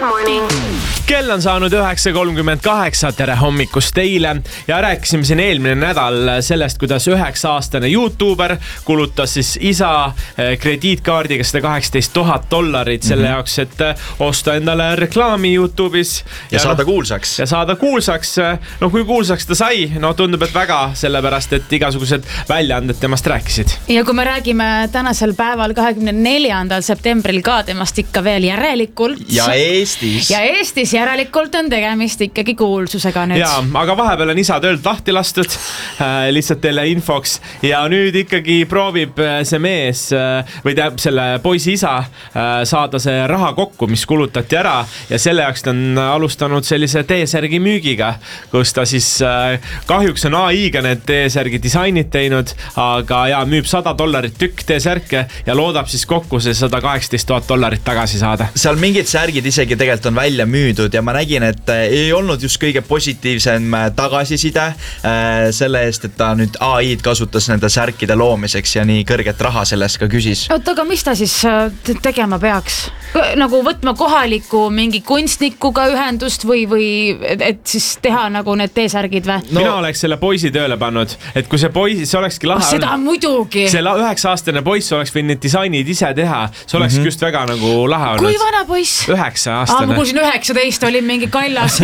morning. Kell on saanud 9.38, tere hommikust teile ja rääkisime siin eelmine nädal sellest, kuidas 9-aastane YouTuber kulutas siis isa krediitkaardiga $118,000 selle jaoks, et osta endale reklaami YouTube'is. Ja saada kuulsaks. Ja saada kuulsaks. No kui kuulsaks ta sai, no tundub, et väga, sellepärast, et igasugused väljaanded temast rääkisid. Ja kui me räägime tänasel päeval 24. septembril ka temast ikka veel järelikult. Ja Eestis järelikult on tegemist ikkagi kuulsusega nüüd. Ja, aga vahepeal on isa töölt lahti lastud, lihtsalt teile infoks. Ja nüüd ikkagi proovib see mees või teab selle poisi isa saada see raha kokku, mis kulutati ära. Ja selle jaoks on alustanud sellise T-särgi müügiga, kus ta siis kahjuks on AI-ga need T-särgi disainid teinud, aga ja müüb $100 tükk T-särke ja loodab siis kokku see $118,000 tagasi saada. Seal mingid särgid isegi tegelikult on välja müüdud ja ma nägin, et ei olnud just kõige positiivsem tagasiside selle eest, et ta nüüd AI-d kasutas nende särkide loomiseks ja nii kõrget raha sellest ka küsis. Oota, aga mis ta siis tegema peaks? Nagu võtma kohaliku mingi kunstnikuga ühendust või et siis teha nagu need T-särgid või? Mina oleks selle poisi tööle pannud, et kui see poisi, see olekski lahe. Seda muidugi. See 9-aastane poiss oleks võinud need disainid ise teha. See oleks just väga nagu lahe olnud. Kui vana poiss? 9-aastane. Ma kuulsin 19, olin mingi kallas.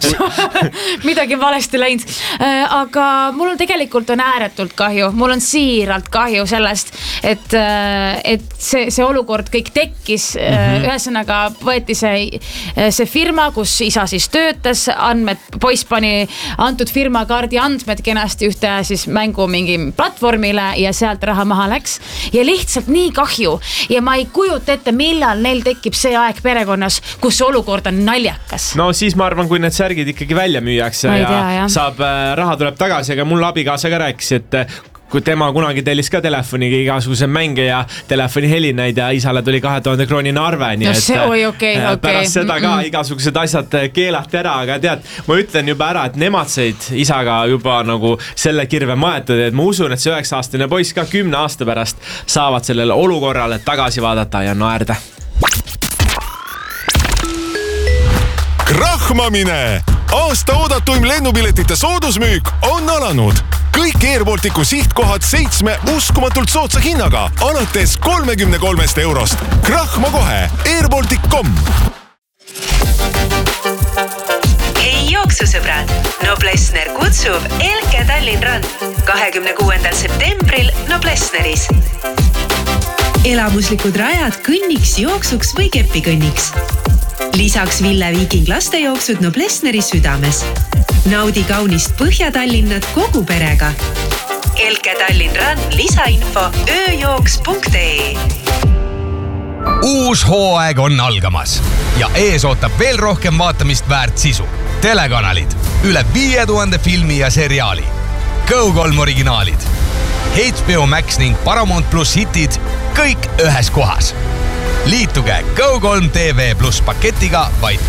Midagi valesti läinud. Aga mul on tegelikult on ääretult kahju. Mul on siiralt kahju sellest, et see olukord kõik tekkis. Ühesõnaga võeti see firma, kus isa siis töötas, poiss pani antud firma kaardi andmed kenasti ühte siis mängu mingi platvormile ja sealt raha maha läks. Ja lihtsalt nii kahju. Ja ma ei kujuta ette, millal neil tekib see aeg perekonnas, kus olukord on naljakas. No siis ma arvan, kui need särgid ikkagi välja müüakse ja saab raha tuleb tagasi, aga mul abikaasa ka rääkis, et kui tema kunagi tellis ka telefoniga igasuguse mänge ja telefoni helineid ja isale tuli 2000 kroonine arve. No see, okay. Pärast seda ka igasugused asjad keelati ära, aga tead, ma ütlen juba ära, et nemad said isaga juba nagu selle kirve maetud, et ma usun, et see 9-aastane poiss ka 10 aasta pärast saavad sellele olukorrale tagasi vaadata ja naerda. Krahmamine! Aasta oodatuim lennupiletite soodusmüük on alanud. Kõik Air Balticu sihtkohad 7 uskumatult soodsa hinnaga alates 33 €. Krahma kohe airbaltic.com. Hei jooksusõbrad! Noblessner kutsub Elke Tallinn Run 26. septembril Noblessneris. Elamuslikud rajad kõnniks, jooksuks või kepikõnniks. Lisaks Ville Viiking lastejooksud Noblessneri südames. Naudi kaunist Põhja-Tallinnat kogu perega. Elke Tallinn Run lisainfo ööjooks.ee. Uus hooaeg on algamas ja ees ootab veel rohkem vaatamist väärt sisu. Telekanalid, üle 5000 filmi ja seriaali. Go3 originaalid, HBO Max ning Paramount Plus hitid, kõik ühes kohas. Liituge Go3 TV Plus paketiga vaid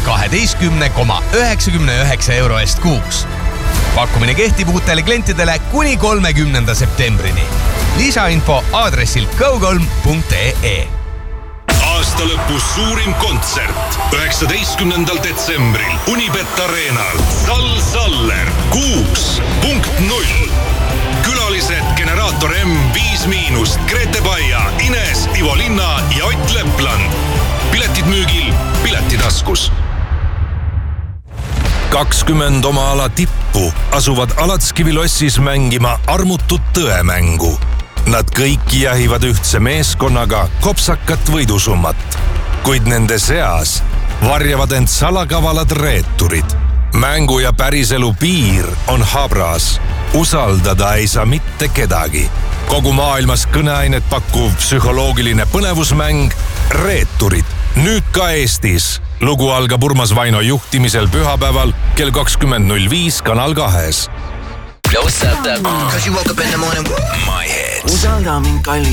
12,99 € eest kuus. Pakkumine kehtib uutele klientidele kuni 30. septembrini. Lisainfo aadressil go3.ee. Aasta lõpus suurim kontsert 19. detsembril Unibet Arenal. Saller 6.0. Külalised Generaator M, 5-, Grete Baia, Ines, Ivo Linna ja Ott Lepland. Piletid müügil Piletitaskus. 20 oma ala tippu asuvad Alatskivi lossis mängima armutut tõemängu. Nad kõik jahivad ühtse meeskonnaga kopsakat võidusummat, kuid nende seas varjavad end salakavalad reeturid. Mängu ja päriselu piir on habras. Usaldada ei saa mitte kedagi. Kogu maailmas kõneainet pakkuv psühholoogiline põnevusmäng Reeturid. Nüüd ka Eestis. Lugu algab Urmas Vaino juhtimisel pühapäeval kell 20.05 Kanal 2. Yo, what's up, that? Cause you woke up in the morning. My head. Usalda mind kallis.